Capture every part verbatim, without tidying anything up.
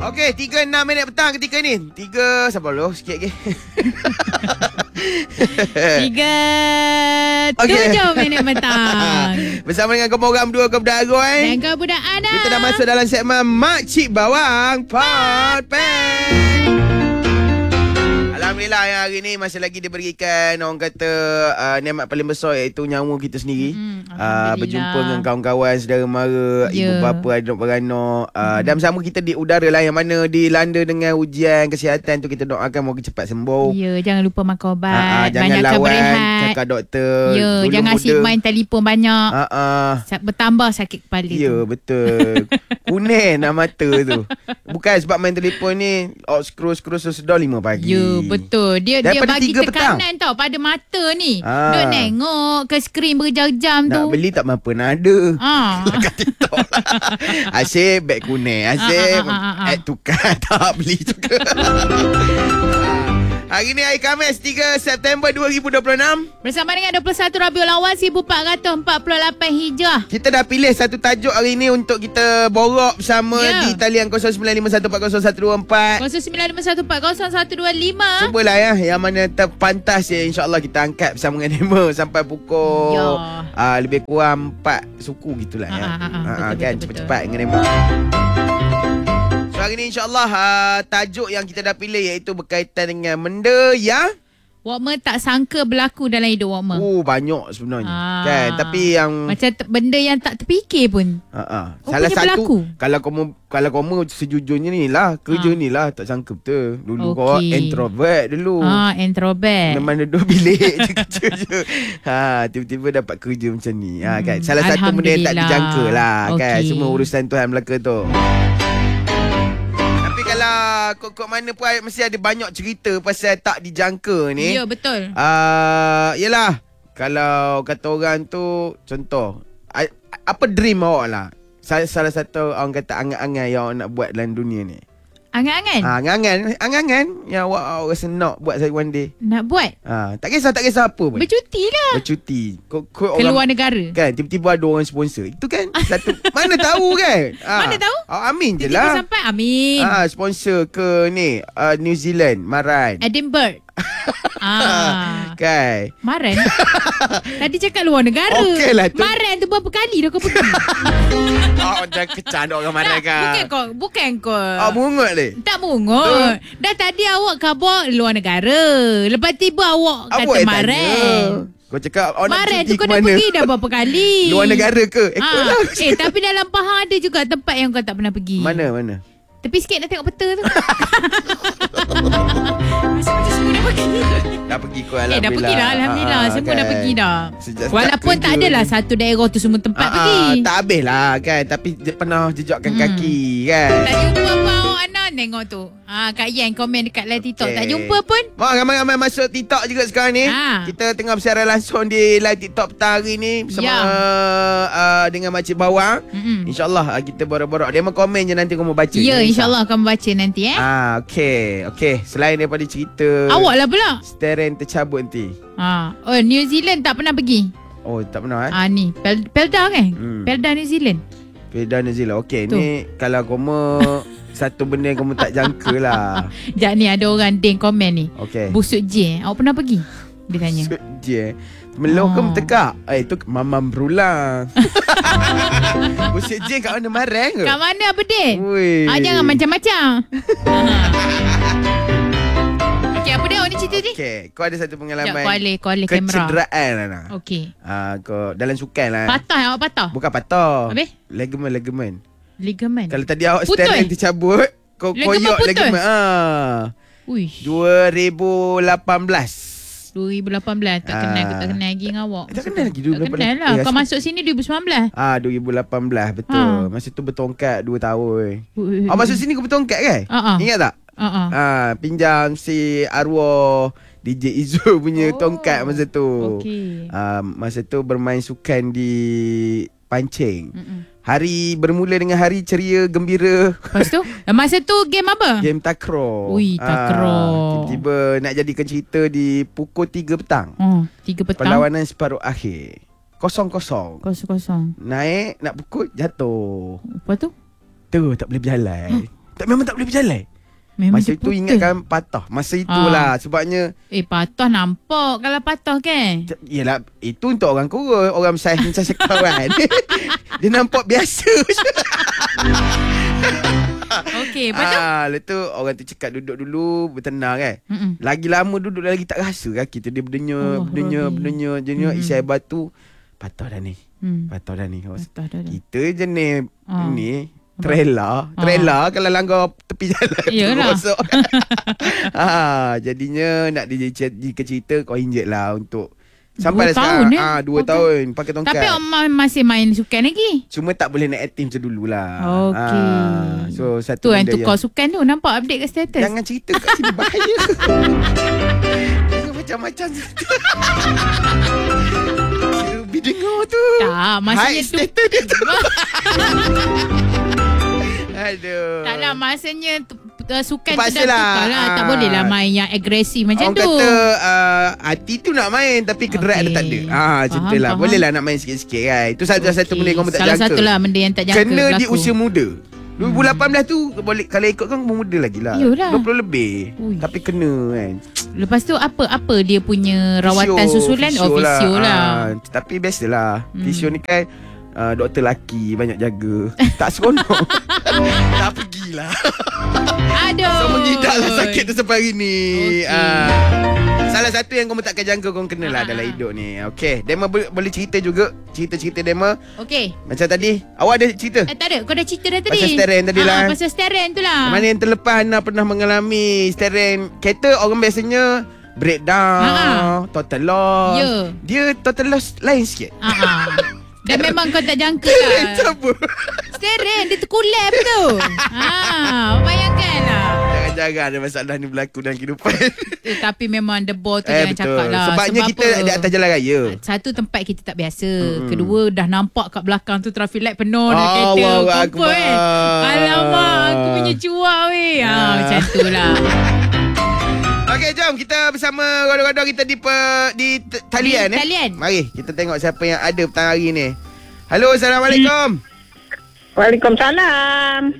Okey, tiga enam minit petang ketika ni. tiga Sabar dulu sikit lagi. tiga Okey. tujuh minit petang. Bersama dengan kamu orang berdua, kau budak Agoy. Dan kau budak Ana. Kita dah masuk dalam segmen Makcik Bawang Podpeng. Alhamdulillah yang hari ni masih lagi diberikan orang kata uh, nikmat paling besar iaitu nyawa kita sendiri. Mm, uh, berjumpa dengan kawan-kawan, saudara mara, yeah. ibu bapa, adik beranak. Uh, mm. Dan bersama kita di udara lah yang mana dilanda dengan ujian kesihatan tu, kita doakan moga cepat sembuh. Ya, yeah, jangan lupa makan ubat. Uh, uh, jangan banyak lawan berehat. Cakap doktor. Ya, yeah, jangan asyik main telefon banyak. Uh, uh. Bertambah sakit kepala. Ya, yeah, betul. Kuning nak mata tu. Bukan sebab main telefon ni oh, scroll-scroll sesedar lima pagi. Ya, yeah, betul. Dia Daripada dia bagi tekanan petang. tau pada mata ni. Ah. Duk tengok ke skrin berjam-jam tu. Nak beli tak mampu nak ada. Ah. Dekat TikTok. Asyik beg kuning. Asyik ah, ah, ah, ah. ad tukar tak beli juga. Hari ni hari Khamis tiga September dua ribu dua puluh enam. Bersama dengan dua puluh satu Rabiul Awal seribu empat ratus empat puluh lapan Hijrah. Kita dah pilih satu tajuk hari ni untuk kita borok bersama yeah. di talian kosong sembilan lima satu empat kosong satu dua empat. kosong sembilan lima satu empat kosong satu dua lima. Cubalah ya, yang mana terpantas ya, InsyaAllah kita angkat bersama dengan Nemo sampai pukul yeah. uh, lebih kurang empat suku gitulah ya. Ah, ah, ah, uh, betul, kan betul, cepat-cepat dengan Nemo. So hari ni insyaAllah uh, tajuk yang kita dah pilih iaitu berkaitan dengan benda yang Wakma tak sangka berlaku dalam hidup Wakma. Oh, banyak sebenarnya. Ah. Kan, tapi yang macam te- benda yang tak terfikir pun. Ha ah. Oh, Salah satu berlaku. kalau kamu kalau kamu sejujurnya ni lah, kerja Ah. ni lah tak sangka betul. Dulu okay. kau introvert dulu. Ah, introvert. Mana-mana duduk bilik je kerja je. Ha, tiba-tiba dapat kerja macam ni. Ha kan. Salah satu benda yang tak dijangka lah kan. Okay. Semua urusan Tuhan belaka tu. Kalau kok-kok mana pun mesti ada banyak cerita pasal tak dijangka ni. Ya, betul. Uh, yelah, kalau kata orang tu, contoh, apa dream awak lah? Salah, salah satu orang kata angan-angan yang awak nak buat dalam dunia ni. Angan-angan? Ha, angan-angan. Angan-angan yang awak, awak rasa nak buat one day. Nak buat? Ha, tak kisah, tak kisah apa pun. Bercuti lah. Bercuti. Kok, kok keluar orang, negara. Kan, tiba-tiba ada orang sponsor. Itu kan satu. Mana tahu kan? Ha, mana tahu? Oh, amin je tiba-tiba lah. sampai amin. Ha, sponsor ke ni, uh, New Zealand, Maran. Edinburgh. Ah. Kan. Maran. Tadi cakap luar negara. Okey lah tu. Maran tu berapa kali dah kau pergi? Oh, dah kecanduk orang Maran kan. Bukan kau, bukan kau. Oh, mungut ni. Tak mungut. Dah tadi awak khabar luar negara. Lepas tiba awak kata awak Maran. Kau cakap oh, nak Maran cuti tu kau ke dah mana? pergi dah berapa kali? Luar negara ke? Eh, ha. lah. eh tapi dalam Pahang ada juga tempat yang kau tak pernah pergi. Mana, mana? Tepi sikit nak tengok peta tu. Macam semua dah pergi. Dah pergi kau, Alhamdulillah. Eh dah pergi dah Alhamdulillah. Ha, semua kan. dah pergi dah. Sejak Walaupun tak adalah satu daerah tu semua tempat ha, pergi. Tak habis lah kan. Tapi dia pernah jejakkan hmm. kaki kan. Tak jumpa apa awak Ana tengok tu. Ha, Kak Yan komen dekat live TikTok. Okay. Tak jumpa pun. Mak ramai-ramai masuk TikTok juga sekarang ni. Ha. Kita tengah bersiaran langsung di live TikTok petang hari ni bersama ya. uh, dengan Makcik Bawang. Mm-mm. InsyaAllah uh, kita borok-borok. Dia mau komen je nanti kau mau baca. Ya, insyaAllah akan baca nanti eh. Ah, okey. Okey, selain daripada cerita Awak lah pula. steering tercabut nanti. Ha. Oh, New Zealand tak pernah pergi. Oh, tak pernah eh? Ah ni, Pel- Pelda kan? Hmm. Pelda New Zealand. Pelda New Zealand. Okey, Tu. ni kalau kamu satu benda yang kamu tak jangka lah. Sekejap ni ada orang ding komen ni. Okey. Busuk J. Awak pernah pergi? Dia tanya. Busuk je. Meloh ke Oh. mentegak? Eh, itu mamam berulang. Busuk je kat mana Maran ke? Kat mana apa dek? Ui. Ah, jangan macam-macam. Okey, apa dia awak ni cerita ni? Okey, kau ada satu pengalaman Sekejap, kau alih, kau alih kamera. kecederaan lah. Okey. Ah, kau dalam sukan lah. Patah awak patah? Bukan patah. Habis? Ligament-ligament. Ligamen. Kalau tadi awak Putus? steering tercabut, kau Ligament koyok putus? ligament. Ah. Uish. dua ribu lapan belas. dua ribu lapan belas tak Ah. kenal, tak kenal lagi dengan awak. Tak kenal lagi dua ribu lapan belas. Tak kenal lah. Eh, Kau asal- masuk sini dua ribu sembilan belas. Ah, dua ribu lapan belas betul. Ha. Masa tu bertongkat dua tahun. Ui. Awak masuk sini kau bertongkat kan? Ah, ah. Ingat tak? Ah, ah. Ah, pinjam si arwah D J Izul punya Oh. tongkat masa tu. Okey. Ah, masa tu bermain sukan di pancing. Mm-mm. Hari bermula dengan hari ceria gembira. Lepas tu masa tu game apa? Game takraw. Ui, takraw. Ah, tiba-tiba nak jadikan cerita di pukul tiga petang. Oh, tiga petang. Perlawanan separuh akhir. Kosong-kosong. Kosong-kosong. Naik nak pukul jatuh. Lepas tu? Tu tak boleh berjalan. Tak, memang tak boleh berjalan. Memang Masa dia tu putus. ingatkan patah. Masa itulah Ah. sebabnya Eh patah nampak kalau patah kan. yelah, itu untuk orang kurus, orang saiz macam sekawan. Dia nampak biasa je. Okey, lepas tu? Ah, lepas tu orang tu cakap duduk dulu, bertenang kan. Mm-mm. Lagi lama duduk lagi tak rasa kaki tu dia Allah berdenyut, berdenyut, Rabbi. berdenyut, berdenyut, Mm-mm. isai batu. Patah dah ni. Hmm. Patah dah ni. Patah dah dah. Kita jenis Ah. ni trailer, trailer kalau langgar tepi jalan tu Yalah. rosak. ha, jadinya nak dijadikan cerita kau injet lah untuk Dua sampai dah tahun, sekarang. eh? Ah, dua Pakai- tahun pakai tongkat. Tapi Om masih main sukan lagi. Cuma tak boleh naik aktif macam dululah. Okey. Ah, so satu Tu yang benda tukar sukan tu nampak update kat status. Jangan cerita kat sini bahaya. Dia macam-macam cerita. Si Ruby dengar tu. Tak, maksudnya Hide tu. status dia tu. Aduh. Tak lah, maksudnya tu, uh, sukan tu Terpaksa dah lah. tukar lah. Tak Ah. boleh lah main yang agresif macam Orang tu. kata uh, hati tu nak main tapi kederat Okey. dia tak ada. Ha, macam Faham, tu lah. faham. Boleh lah nak main sikit-sikit kan. Itu salah satu benda yang kamu tak Salah jangka. satu lah benda yang tak jangka Kena di berlaku. usia muda. dua ribu lapan belas tu boleh kalau ikut kan muda lagi lah. Yolah. dua puluh lebih. Ui. Tapi kena kan. Lepas tu apa apa dia punya rawatan Fisio, susulan? Oh, fisio lah. Ah, tapi biasalah. Hmm. Fisio ni kan uh, doktor lelaki banyak jaga. Tak seronok. Tak pergilah. Aduh. So mengidaklah sakit tu sampai hari ni. Okey. Ah. Salah satu yang kamu takkan jangka kau kena lah Ah. dalam hidup ni. Okey, Dema boleh, boleh cerita juga. Cerita-cerita Dema. Okey. Macam tadi, awak ada cerita? Eh tak ada, kau dah cerita dah tadi. Pasal steering tadi lah. Ah, pasal steering tu lah. Mana yang terlepas Hana pernah mengalami steering kereta orang biasanya breakdown, Ha-ha. total loss. Ya. Dia total loss lain sikit. Ah, ah. Dan memang kau tak jangka lah. Apa? Steering dia terkulap tu. Ha, bayangkan lah. Jangan-jangan ada masalah ni berlaku dalam kehidupan. Eh, tapi memang the ball tu Eh, jangan betul. cakap lah. Sebabnya Sebab kita apa? di atas jalan raya. Satu, tempat kita tak biasa. Mm-mm. Kedua, dah nampak kat belakang tu traffic light penuh dah Oh, kereta. Allahu Confirm Akbar. kan? Alamak, aku punya cuak weh. Ha, Ah. macam tu lah. Okey, jom kita bersama gaduh-gaduh kita di pe, di t- talian Di eh. talian. Mari kita tengok siapa yang ada petang hari ni. Halo, Assalamualaikum. Waalaikumsalam.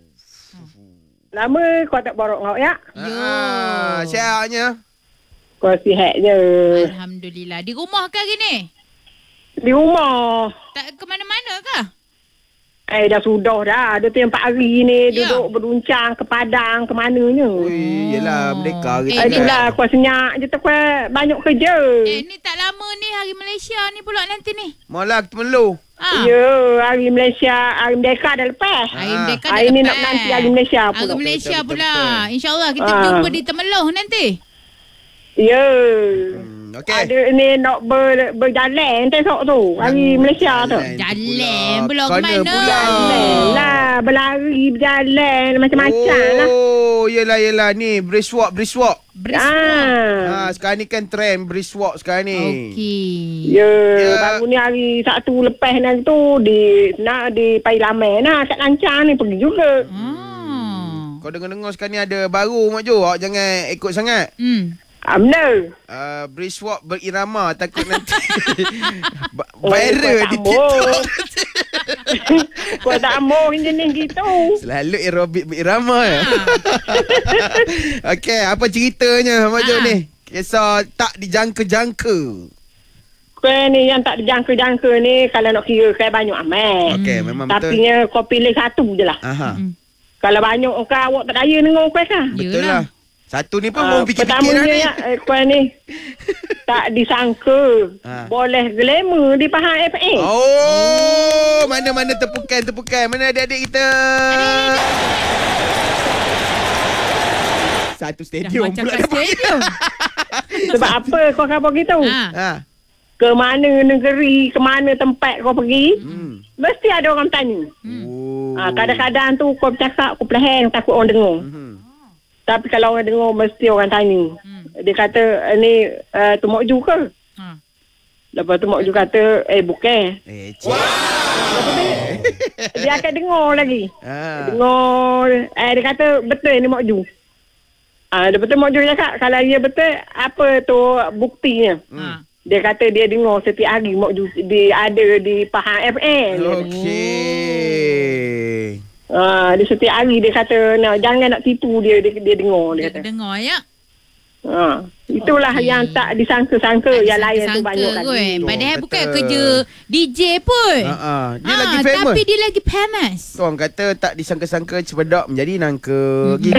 Lama kau tak borok ngau ya? Yo. Ah, sihatnya. Kau sihat je. Alhamdulillah. Di rumah ke hari ni? Di rumah. Tak ke mana-mana ke? Eh dah sudah dah. Dia tu yang empat hari ni Ya. duduk beruncang ke Padang ke mananya. Ui, yelah merdeka hari Eh, Eh, tu. itulah kau senyap je tu kau banyak kerja. Eh, ni tak lama ni hari Malaysia ni pula nanti ni. Malah kita melu. Ha. Ya, hari Malaysia, hari Merdeka dah lepas. Hari Ah. Merdeka Hari dah ni lepas. nak menanti hari Malaysia pula. Hari Malaysia Betul, betul, pula. betul. InsyaAllah kita Ah. jumpa di Temeloh nanti. Ya. Hmm, okey. Ada ni nak ber, berjalan esok tu. Hari Malaysia tu. Jalan pula ke Kena mana? pula. Jalan lah. Berlari, berjalan. Macam-macam lah. Oh, yelah yelah ni brisk walk, brisk walk. Bersama. Ah. Ha, sekarang ni kan trend brisk walk sekarang ni. Okey. Ya, Ya. baru ni hari Sabtu lepas nanti tu di nak di Pailaman nah kat Lancang ni pergi juga. Hmm. Kau dengar-dengar sekarang ni ada baru Mak Jo. Awak jangan ikut sangat. Hmm. Ah, benar. Uh, brisk walk berirama, takut nanti ba- Oh, viral kau tak di ambil. TikTok. Kau tak mau jenis gitu. Selalu aerobik berirama. Ha. Okey, apa ceritanya Mak Jo Ha. ni? Kisah tak dijangka-jangka. Kau ni yang tak dijangka-jangka ni kalau nak kira kan banyak amat. Okey, memang betul. Tapi nya kau pilih satu je lah. Aha. Hmm. Kalau banyak kau awak tak daya dengar kau kan. Betul Yelah. lah. Satu ni pun Ah, mau fikir-fikir dah pertamanya ni. ya, eh, kau ni tak disangka Ha. boleh glamour di Pahang F A. Oh, mana-mana tepukan, tepukan. Mana adik-adik kita? Satu Dah stadium macam pula kat dapat. stadium. Sebab apa kau khabar gitu? Ha. Ha. Ke mana negeri, ke mana tempat kau pergi, Hmm. mesti ada orang tanya. Oh. Ha, kadang-kadang tu kau bercakap, kau pelaheng, takut orang dengar. Hmm. Tapi kalau orang dengar, mesti orang tanya. Hmm. Dia kata, eh, ni uh, tu Mak Ju ke? Ha. Lepas tu Mak Ju kata, eh bukan. Eh, cik. Dia akan dengar lagi. Ha. Dengar. Eh, dia kata, betul ni Mak Ju. Ah, dia betul Mak Ju cakap, kalau dia betul, apa tu buktinya? Ha. Dia kata dia dengar setiap hari Mak Ju dia ada di Pahang F M. Okey. Ah, dia setiap hari dia kata nak jangan nak tipu dia dia, dia dengar dia Dia kata. dengar ya. Ha, itulah Okey. yang tak disangka-sangka yang lain tu banyak lagi. Kan. Padahal Betul. bukan kerja D J pun. Ha ah, dia Ah, lagi famous. Tapi dia lagi famous. Tu orang kata tak disangka-sangka cepedak menjadi nangka. Gitu.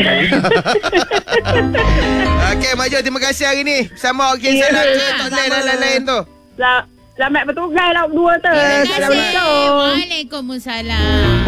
Okey, Mak Jo, terima kasih hari ni. Sama okey Ya, saya nak ke sama. Tok Lain dan lain-lain tu. Sel- Selamat bertugas lah berdua tu. Terima kasih. Assalamualaikum. Waalaikumsalam.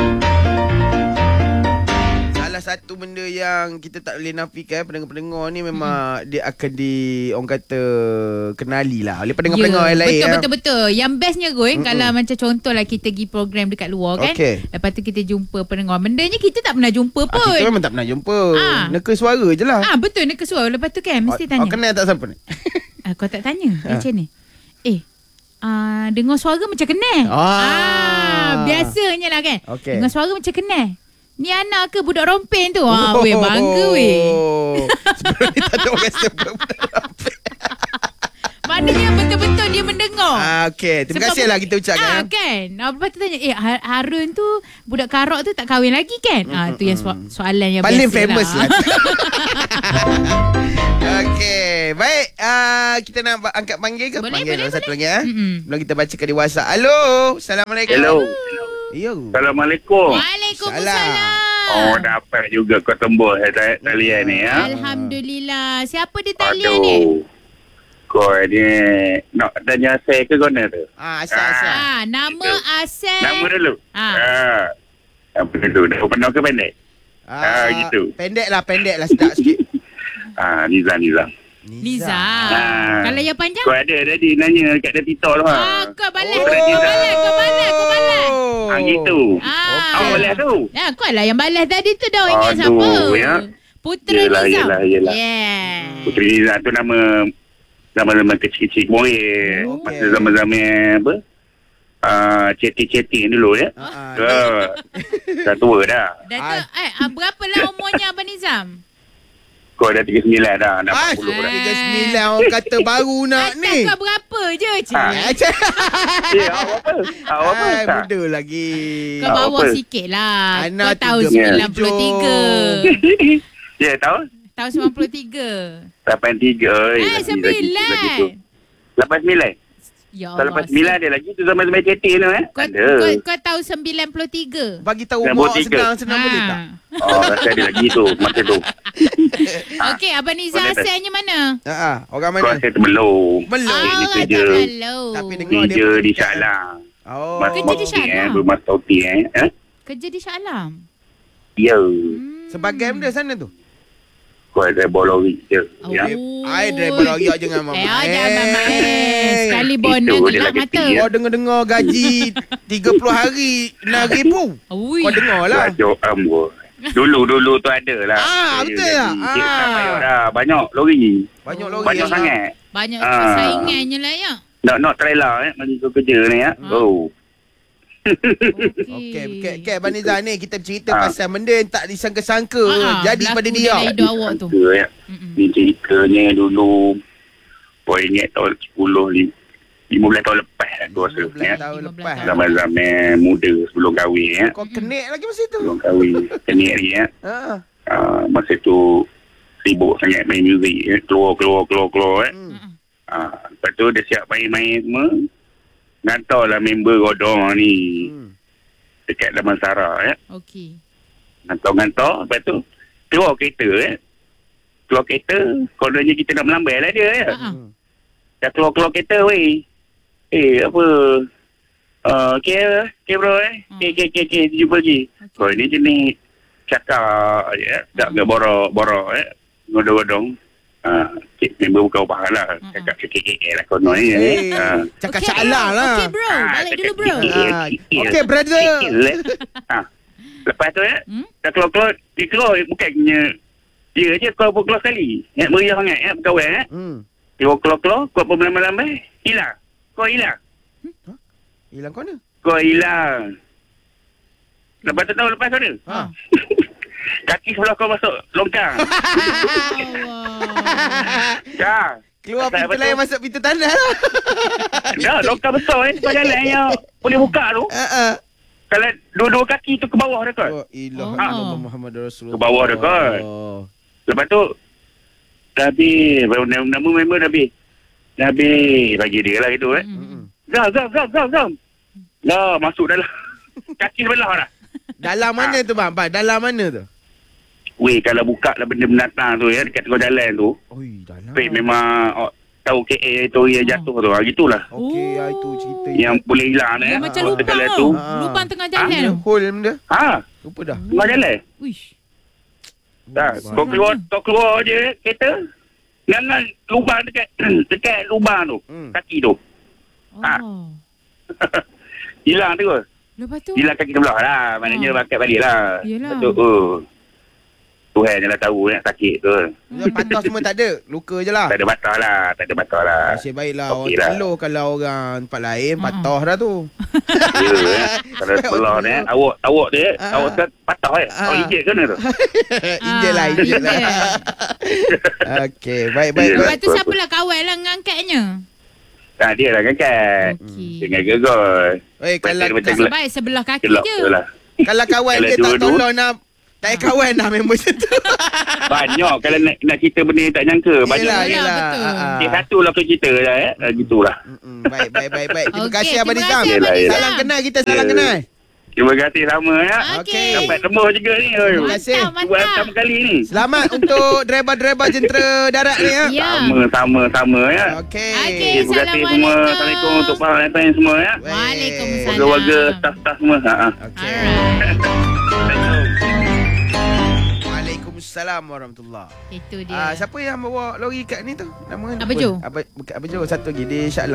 Salah satu benda yang kita tak boleh nafikan, pendengar-pendengar ni memang dia akan di orang kata kenali lah oleh pendengar-pendengar yang lain. Betul, ya. betul, betul. Yang bestnya Goy, Mm-mm. kalau macam contohlah kita pergi program dekat luar kan. Okey. Lepas tu kita jumpa pendengar. Bendanya kita tak pernah jumpa Ah, pun. kita memang tak pernah jumpa. Ah. Neka suara je lah. Ah, betul, nak ke suara. Lepas tu kan mesti Oh, tanya. oh, kenal tak siapa ni? Ah, kau tak tanya Ah. macam ni. Eh, ah, dengar suara macam kenal. Ah. ah biasanya lah kan. Okey. Dengar suara macam kenal. Ni anak ke budak rompen tu? Ah, weh bangga weh. Sebelum ni tak ada orang sebut. Maknanya betul-betul dia mendengar. Ah, okey. Terima Sebab kasihlah bu- kita ucapkan. Ah, kan. Ah, lepas tu tanya, eh Ha- Harun tu budak Karok tu tak kahwin lagi kan? Ah, tu yang so- soalan yang Paling biasa famous lah. lah. Okey, baik. Uh, kita nak ba- angkat panggil ke? Boleh, panggil boleh, orang satu boleh. lagi ya. Mm-mm. Belum kita bacakan di WhatsApp. Halo. Assalamualaikum. Hello. Yo. Assalamualaikum. Waalaikumsalam. Oh, dapat juga kau tembus eh, talian ni ya. Alhamdulillah. Siapa dia talian ni? Aduh. Kau ni nak tanya saya ke kau tu? Ah, asal-asal. Ah, nama asal. Nama dulu. Ah. Ah. Apa dulu? Dah penuh ke pendek? Ah, gitu. Pendek lah, pendek lah. Sedap sikit. Ah, Niza Niza. Liza. Ah. Kalau yang panjang? Kau ada tadi nanya dekat dia TikTok tu Ah, ha. kau balas. Oh, kau Liza. balas. Kau balas. Kau balas. Ah, gitu. Ah. Awak boleh tu. Ya, kau lah yang balas tadi tu dah ingat Aduh, siapa? ya. Putra Yelah, Nizam. yelah, yelah. Yeah. Puteri Niza tu nama zaman-zaman kecil-kecil moyel. Okey. Masa zaman-zaman apa? Ah, ceti-ceti dulu ya. Ah, ah. Ah, dah tua dah. Dah tu, eh, ah, berapa lah umurnya Abang Nizam? Kau dah tiga puluh sembilan dah. Dah Ah, empat puluh dah. tiga sembilan orang kata baru nak Atas ni. kau berapa je, cik? Ah. Eh, awak apa? Awak apa? Ai, tak? muda lagi. Kau Ah, bawa apa? sikit lah. Anak Kau tahun tiga sembilan puluh puluh tiga. Ya, tahu? Tahun sembilan puluh tiga. lapan tiga. Eh, sembilan. lapan sembilan. Ya Kalau Allah. lepas sembilan ada lagi tu zaman-zaman ceti tu eh. Kau, Ada. kau, kau tahun sembilan puluh tiga. Bagi tahu Sembilan mak puluh tiga. senang-senang boleh tak? Oh, rasa ada lagi tu masa tu. Okey, Abang Nizam Boleh, asalnya mana? Ha ah, orang Kau mana? rasa tu belum. Belum. Ah, Oh, ni tak kerja. lalu. Tapi dengar dia Kerja pun di dekat. Shah Alam. Oh. Mas Kerja di Mauti, Shah eh, Alam? Rumah Tauti eh. Eh? Kerja di Shah Alam. Ya. Hmm. Sebagai benda sana tu. Kau ada bolori je. Oh. Ya. Ai driver lori jangan mama. Eh, oh, jangan main. Sekali bonus Itu dia gelap lagi mata. tinggi, ya. Kau dengar-dengar gaji tiga puluh hari enam ribu. Ui. Kau dengar lah. Rajuk ambul. Dulu-dulu tu ada lah. Ah, Saya betul jadi tak? cik Ah. tak payah dah. Banyak lori. Banyak lori. Banyak lah. sangat. Banyak Ah. saingannya lah ya. Nak nak trailer eh. Bagi kau kerja ni ya. Ah. Oh. Okey, okey, okey Abang Nizam ni kita bercerita Ah. pasal benda yang tak disangka-sangka Ah, jadi berlaku pada dia. dalam hidup awak tu. Sangka, ya. Mm-mm. Ni ceritanya dulu. Kau ingat tahun sepuluh, lima belas tahun lepas lah tu rasa. lima belas Ya. tahun lima belas lepas. tahun. Zaman-zaman muda sebelum kahwin ya. Kau kenik lagi masa tu. Sebelum kahwin. Kenik lagi ya. Ha. Uh, masa tu sibuk sangat main muzik ya. Keluar, keluar, keluar, keluar eh. Hmm. Uh, lepas tu dia siap main-main semua. Hantarlah member Godong ni. Hmm. Dekat Damansara ya. Okey. Hantar-hantar. Lepas tu keluar kereta ya. Keluar kereta. Kononnya kita nak melambai lah dia ya. Ha. Hmm. Dah keluar-keluar kereta weh. Eh apa. Uh, okay, okay bro eh. Okay, okay, okay, okay. Jumpa lagi. Okey. Kau ni jenis cakap je eh. Tak ke borok-borok eh. Godong-godong. Ah, cik member bukan ubah lah. Hmm. Cakap kekek-kekek lah konon ni. Eh, Ah. cakap Okey, syaklah bro. lah. Okey bro, balik dulu bro. Ah, okey, brother. Ha. Lepas tu ya, Hmm? dah keluar-keluar, dia keluar bukannya dia je keluar pun keluar sekali. Ya, meriah sangat ya, berkawan ya. Hmm. Keluar-keluar-keluar, kau pun melambai-lambai, hilang. Kau hilang. Hilang kau mana? Kau hilang. Lepas tu tahu lepas tu dia. Ha. Kaki sebelah kau masuk longkang. Allah. Dah. Keluar Tak, pintu betul. lain masuk pintu tandas lah. Dah, longkang besar eh. Tempat jalan yang boleh buka tu. Ha ah. kalau dua-dua kaki tu ke bawah dah kot. Oh, ilah Oh. Allah Muhammad Rasulullah. Ke bawah dah kot. Oh. Lepas tu dah habis, nama, nama member dah habis. Dah habis bagi dia lah itu eh. Hmm. Zam, zam, zam, zam, zam. Dah masuk dalam. Kaki sebelah dah. Dalam mana tu bang? Bang, dalam mana tu? Weh, kalau buka lah benda binatang tu ya, dekat tengah jalan tu. Oi, dalam. Weh, memang oh, tahu K A tu yang jatuh tu. Ha, gitulah. Okey, Oh. ah, itu cerita Yang boleh hilang Dia eh. macam Ah, lubang jalan tu. tu. Ah. Lubang tengah jalan Ada tu. hole benda. Ha, Lupa dah. tengah jalan. Wish. Tak, kau keluar, kau keluar je kereta. Dengan lubang dekat dekat lubang tu. Hmm. Kaki tu. Ah. Oh. Hilang tu. Lepas tu? Hilang kaki sebelah lah. Maknanya Ah. bakat balik lah. Yelah. Lepas tu, oh. Tuhan je lah tahu nak sakit tu. Patah semua tak ada. Luka je lah. Tak ada batal lah. Tak ada batal lah. Nasib baiklah Okey orang lah. Teloh kalau orang tempat lain Ah. patah dah tu. Ya, eh. Kalau sebelah ni, eh. awak awak dia, Ah. awak kan patah eh. Ah. Awak injek ke mana tu? Injek lah, injek lah. Okey, baik baik. Yelah. Lepas baik. tu siapalah kawal lah ngangkatnya? Ha, dia lah kan. Okey. Dengan gegol. Eh kalau Dia macam Nasib baik sebelah kaki gelap je. tu lah. kalau kawan Kalau dia tak dua-dua- tolong nak tak payah kawan dah member macam tu. Banyak kalau nak, nak cerita benda yang tak nyangka. Banyak. Yelah, Yelah, yelah. betul. Ah, ah. Dia satu lah kau cerita lah eh. Ah, gitulah. Mm-mm, baik baik baik baik. Terima Okey, kasih Abang terima Nizam. kasih, Abang Nizam. Salam kenal kita salam Ya. kenal. Terima kasih sama ya. Okey. Dapat tembus juga ni. oi. Terima kasih. Mantap, Buat mantap. pertama kali ni. Selamat untuk driver-driver jentera darat ni ya. Ya. Sama, sama, sama ya. Okey. Okey, Terima kasih semua. Assalamualaikum. Assalamualaikum untuk para penonton semua ya. Baik. Waalaikumsalam. Warga-warga, staff-staff semua. Ha, ha. Okey. Alright. Waalaikumsalam warahmatullahi. Itu dia. Ah, siapa yang bawa lori kat ni tu? Nama Abang Jo. Abang bukan Abang Jo, satu lagi dia Shah Alam.